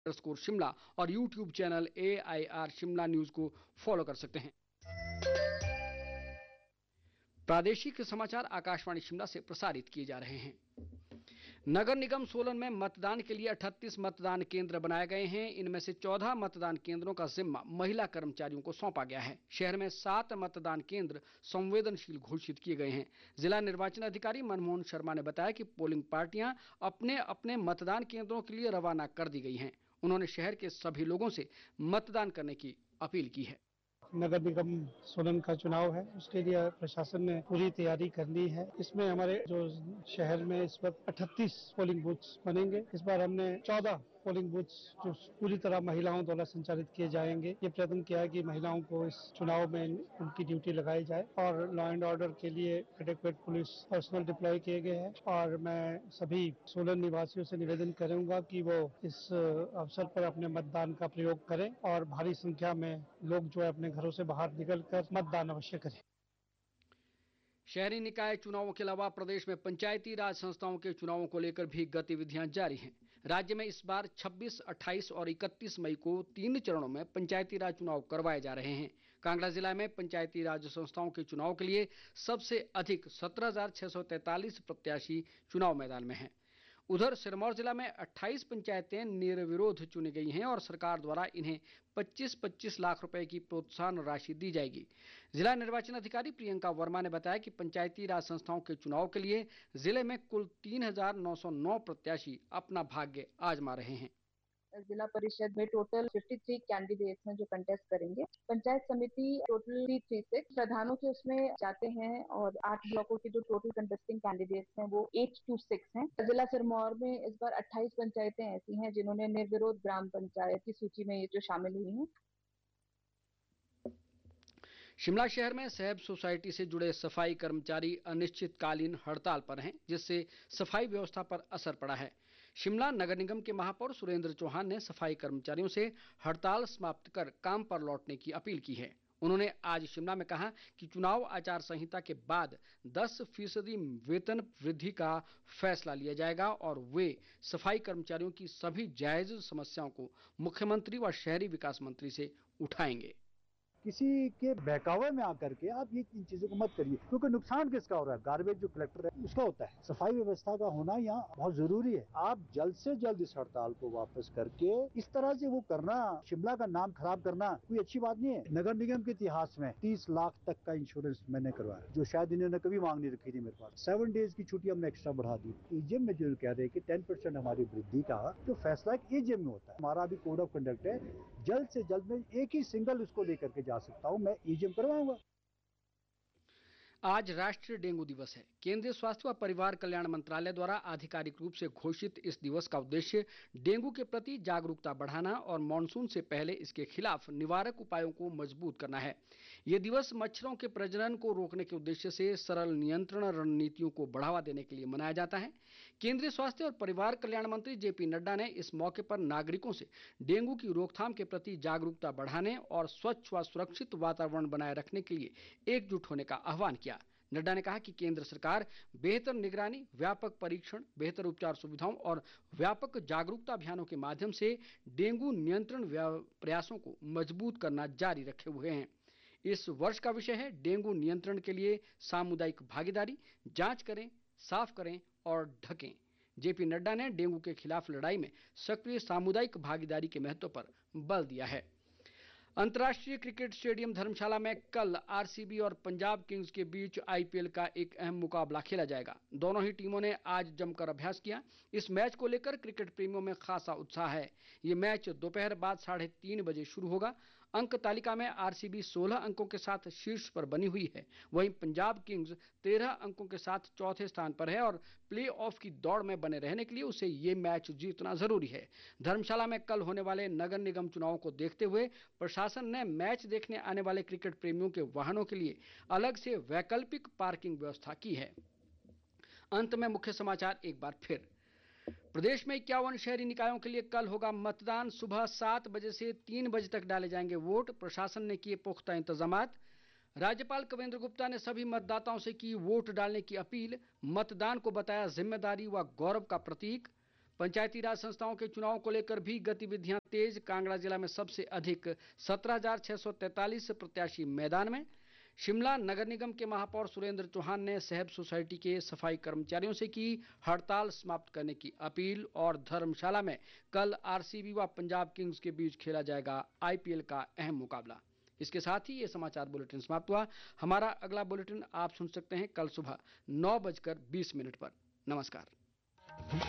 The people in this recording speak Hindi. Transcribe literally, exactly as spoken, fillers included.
स्कोर शिमला और YouTube channel A I R Shimla news को फॉलो कर सकते हैं। प्रादेशिक समाचार आकाशवाणी शिमला से प्रसारित किए जा रहे हैं। नगर निगम सोलन में मतदान के लिए अड़तीस मतदान केंद्र बनाए गए हैं। इनमें से चौदह मतदान केंद्रों का जिम्मा महिला कर्मचारियों को सौंपा गया है। शहर में सात मतदान केंद्र संवेदनशील घोषित किए गए हैं। जिला निर्वाचन अधिकारी मनमोहन शर्मा ने बताया कि पोलिंग पार्टियां अपने अपने मतदान केंद्रों के लिए रवाना कर दी गई हैं। उन्होंने शहर के सभी लोगों से मतदान करने की अपील की है। नगर निगम सोलन का चुनाव है, उसके लिए प्रशासन ने पूरी तैयारी कर ली है। इसमें हमारे जो शहर में इस वक्त अड़तीस पोलिंग बूथ्स बनेंगे। इस बार हमने चौदह पोलिंग बूथ्स जो पूरी तरह महिलाओं द्वारा संचालित किए जाएंगे। ये प्रयत्न किया है कि महिलाओं को इस चुनाव में उनकी ड्यूटी लगाई जाए और लॉ एंड ऑर्डर के लिए एडेक्वेट पुलिस पर्सनल डिप्लॉय किए गए हैं। और मैं सभी सोलन निवासियों से निवेदन करूंगा कि वो इस अवसर पर अपने मतदान का प्रयोग करें और भारी संख्या में लोग जो है अपने घरों से बाहर निकलकर मतदान अवश्य करें। शहरी निकाय चुनावों के अलावा प्रदेश में पंचायती राज संस्थाओं के चुनावों को लेकर भी गतिविधियां जारी हैं। राज्य में इस बार छब्बीस, अट्ठाईस और इकतीस मई को तीन चरणों में पंचायती राज चुनाव करवाए जा रहे हैं। कांगड़ा जिला में पंचायती राज संस्थाओं के चुनाव के लिए सबसे अधिक सत्रह हजार छह सौ तैंतालीस प्रत्याशी चुनाव मैदान में हैं। उधर सिरमौर जिला में अट्ठाईस पंचायतें निर्विरोध चुनी गई हैं और सरकार द्वारा इन्हें पच्चीस पच्चीस लाख रुपए की प्रोत्साहन राशि दी जाएगी। जिला निर्वाचन अधिकारी प्रियंका वर्मा ने बताया कि पंचायती राज संस्थाओं के चुनाव के लिए जिले में कुल तीन हजार नौ सौ नौ प्रत्याशी अपना भाग्य आजमा रहे हैं। जिला परिषद में टोटल तिरेपन कैंडिडेट्स हैं जो कंटेस्ट करेंगे। पंचायत समिति टोटल तीन सौ छत्तीस प्रधानों के उसमें जाते हैं और आठ ब्लॉकों के जो टोटल कंटेस्टिंग कैंडिडेट्स हैं वो आठ सौ छब्बीस हैं। जिला सिरमौर में इस बार अट्ठाईस पंचायतें ऐसी हैं जिन्होंने निर्विरोध ग्राम पंचायत की सूची में ये जो शामिल हुई हैं। शिमला शहर में सहब सोसाइटी से जुड़े सफाई कर्मचारी अनिश्चितकालीन हड़ताल पर हैं, जिससे सफाई व्यवस्था पर असर पड़ा है। शिमला नगर निगम के महापौर सुरेंद्र चौहान ने सफाई कर्मचारियों से हड़ताल समाप्त कर काम पर लौटने की अपील की है। उन्होंने आज शिमला में कहा कि चुनाव आचार संहिता के बाद दस फीसदी वेतन वृद्धि का फैसला लिया जाएगा और वे सफाई कर्मचारियों की सभी जायज समस्याओं को मुख्यमंत्री व शहरी विकास मंत्री से उठाएंगे। किसी के बहकावे में आकर के आप ये इन चीजों को मत करिए, क्योंकि नुकसान किसका हो रहा है? गार्बेज जो कलेक्टर है उसका होता है। सफाई व्यवस्था का होना यहाँ बहुत जरूरी है। आप जल्द से जल्द इस हड़ताल को वापस करके इस तरह से वो करना, शिमला का नाम खराब करना कोई अच्छी बात नहीं है। नगर निगम के इतिहास में तीस लाख तक का इंश्योरेंस मैंने करवाया, जो शायद इन्होंने कभी मांग नहीं रखी थी मेरे पास। सेवन डेज की छुट्टी हमने एक्स्ट्रा बढ़ा दी। ईजीएम में जो कह रहे हैं कि टेन परसेंट हमारी वृद्धि का जो फैसला ईजीएम में होता है। हमारा अभी कोड ऑफ कंडक्ट है, जल्द से जल्द में एक ही सिंगल उसको लेकर के जा सकता हूँ, मैं ईजीएम करवाऊंगा। आज राष्ट्रीय डेंगू दिवस है। केंद्रीय स्वास्थ्य व परिवार कल्याण मंत्रालय द्वारा आधिकारिक रूप से घोषित इस दिवस का उद्देश्य डेंगू के प्रति जागरूकता बढ़ाना और मानसून से पहले इसके खिलाफ निवारक उपायों को मजबूत करना है। ये दिवस मच्छरों के प्रजनन को रोकने के उद्देश्य से सरल नियंत्रण रणनीतियों को बढ़ावा देने के लिए मनाया जाता है। केंद्रीय स्वास्थ्य और परिवार कल्याण मंत्री जेपी नड्डा ने इस मौके पर नागरिकों से डेंगू की रोकथाम के प्रति जागरूकता बढ़ाने और स्वच्छ व सुरक्षित वातावरण बनाए रखने के लिए एकजुट होने का आह्वान किया। नड्डा ने कहा कि केंद्र सरकार बेहतर निगरानी, व्यापक परीक्षण, बेहतर उपचार सुविधाओं और व्यापक जागरूकता अभियानों के माध्यम से डेंगू नियंत्रण प्रयासों को मजबूत करना जारी रखे हुए हैं। इस वर्ष का विषय है डेंगू नियंत्रण के लिए सामुदायिक भागीदारी, जांच करें, साफ करें और ढकें। जेपी नड्डा ने डेंगू के खिलाफ लड़ाई में सक्रिय सामुदायिक भागीदारी के महत्व पर बल दिया है। अंतर्राष्ट्रीय क्रिकेट स्टेडियम धर्मशाला में कल आरसीबी और पंजाब किंग्स के बीच आईपीएल का एक अहम मुकाबला खेला जाएगा। दोनों ही टीमों ने आज जमकर अभ्यास किया। इस मैच को लेकर क्रिकेट प्रेमियों में खासा उत्साह है। ये मैच दोपहर बाद साढ़े तीन बजे शुरू होगा। अंक तालिका में आरसीबी सोलह अंकों के साथ शीर्ष पर बनी हुई है, वहीं पंजाब किंग्स तेरह अंकों के साथ चौथे स्थान पर है और प्ले ऑफ की दौड़ में बने रहने के लिए उसे ये मैच जीतना जरूरी है। धर्मशाला में कल होने वाले नगर निगम चुनाव को देखते हुए प्रशासन ने मैच देखने आने वाले क्रिकेट प्रेमियों के वाहनों के लिए अलग से वैकल्पिक पार्किंग व्यवस्था की है। अंत में मुख्य समाचार एक बार फिर। प्रदेश में इक्यावन शहरी निकायों के लिए कल होगा मतदान। सुबह सात बजे से तीन बजे तक डाले जाएंगे वोट। प्रशासन ने किए पुख्ता इंतजामात। राज्यपाल कविंद्र गुप्ता ने सभी मतदाताओं से की वोट डालने की अपील। मतदान को बताया जिम्मेदारी व गौरव का प्रतीक। पंचायती राज संस्थाओं के चुनाव को लेकर भी गतिविधियां तेज। कांगड़ा जिला में सबसे अधिक सत्रह हजार छह सौ तैंतालीस प्रत्याशी मैदान में। शिमला नगर निगम के महापौर सुरेंद्र चौहान ने सहब सोसाइटी के सफाई कर्मचारियों से की हड़ताल समाप्त करने की अपील। और धर्मशाला में कल आरसीबी व पंजाब किंग्स के बीच खेला जाएगा आईपीएल का अहम मुकाबला। इसके साथ ही ये समाचार बुलेटिन समाप्त हुआ। हमारा अगला बुलेटिन आप सुन सकते हैं कल सुबह नौ बजकर बीस मिनट पर। नमस्कार।